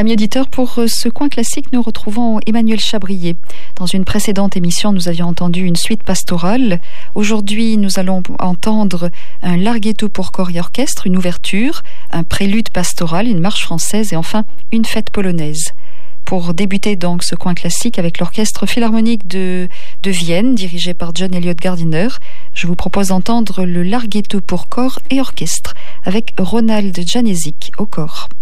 Amis auditeurs, pour ce coin classique, nous retrouvons Emmanuel Chabrier. Dans une précédente émission, nous avions entendu une suite pastorale. Aujourd'hui, nous allons entendre un larghetto pour corps et orchestre, une ouverture, un prélude pastoral, une marche française et enfin une fête polonaise. Pour débuter donc ce coin classique avec l'orchestre philharmonique de Vienne, dirigé par John Eliot Gardiner, je vous propose d'entendre le larghetto pour corps et orchestre avec Ronald Janezik au corps.